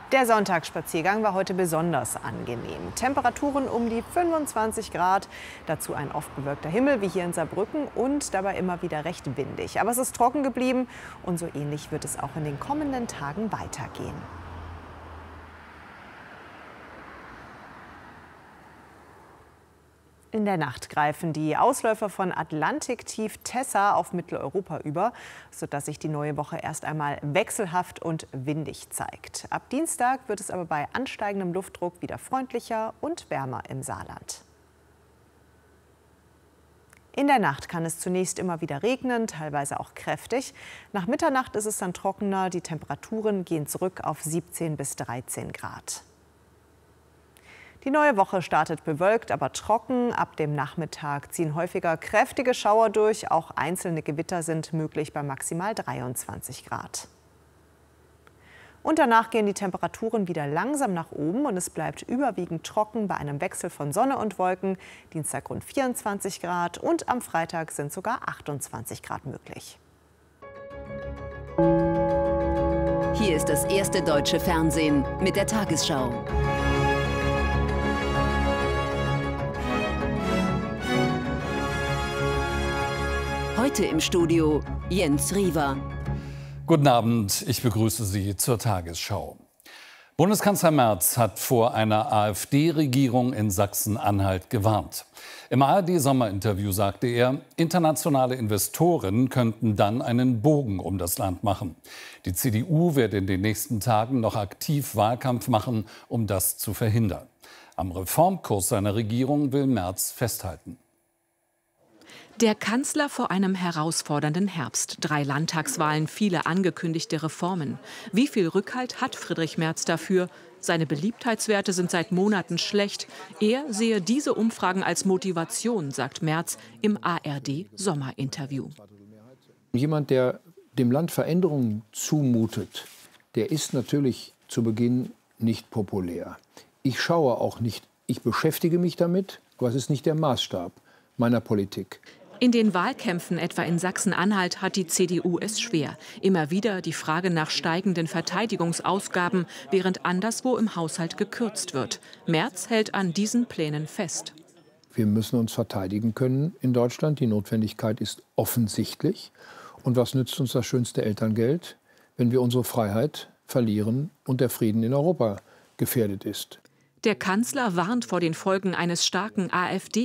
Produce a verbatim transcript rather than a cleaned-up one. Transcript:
Der Sonntagsspaziergang war heute besonders angenehm. Temperaturen um die fünfundzwanzig Grad, dazu ein oft bewölkter Himmel wie hier in Saarbrücken und dabei immer wieder recht windig. Aber es ist trocken geblieben und so ähnlich wird es auch in den kommenden Tagen weitergehen. In der Nacht greifen die Ausläufer von Atlantiktief Tessa auf Mitteleuropa über, sodass sich die neue Woche erst einmal wechselhaft und windig zeigt. Ab Dienstag wird es aber bei ansteigendem Luftdruck wieder freundlicher und wärmer im Saarland. In der Nacht kann es zunächst immer wieder regnen, teilweise auch kräftig. Nach Mitternacht ist es dann trockener, die Temperaturen gehen zurück auf siebzehn bis dreizehn Grad. Die neue Woche startet bewölkt, aber trocken. Ab dem Nachmittag ziehen häufiger kräftige Schauer durch. Auch einzelne Gewitter sind möglich bei maximal dreiundzwanzig Grad. Und danach gehen die Temperaturen wieder langsam nach oben und es bleibt überwiegend trocken bei einem Wechsel von Sonne und Wolken. Dienstag rund vierundzwanzig Grad und am Freitag sind sogar achtundzwanzig Grad möglich. Hier ist das erste deutsche Fernsehen mit der Tagesschau. Heute im Studio Jens Riewer. Guten Abend, ich begrüße Sie zur Tagesschau. Bundeskanzler Merz hat vor einer AfD-Regierung in Sachsen-Anhalt gewarnt. Im A R D-Sommerinterview sagte er, internationale Investoren könnten dann einen Bogen um das Land machen. Die C D U werde in den nächsten Tagen noch aktiv Wahlkampf machen, um das zu verhindern. Am Reformkurs seiner Regierung will Merz festhalten. Der Kanzler vor einem herausfordernden Herbst. Drei Landtagswahlen, viele angekündigte Reformen. Wie viel Rückhalt hat Friedrich Merz dafür? Seine Beliebtheitswerte sind seit Monaten schlecht. Er sehe diese Umfragen als Motivation, sagt Merz im A R D-Sommerinterview. Jemand, der dem Land Veränderungen zumutet, der ist natürlich zu Beginn nicht populär. Ich schaue auch nicht, ich beschäftige mich damit, aber es ist nicht der Maßstab meiner Politik. In den Wahlkämpfen, etwa in Sachsen-Anhalt, hat die C D U es schwer. Immer wieder die Frage nach steigenden Verteidigungsausgaben, während anderswo im Haushalt gekürzt wird. Merz hält an diesen Plänen fest. Wir müssen uns verteidigen können in Deutschland. Die Notwendigkeit ist offensichtlich. Und was nützt uns das schönste Elterngeld, wenn wir unsere Freiheit verlieren und der Frieden in Europa gefährdet ist? Der Kanzler warnt vor den Folgen eines starken AfD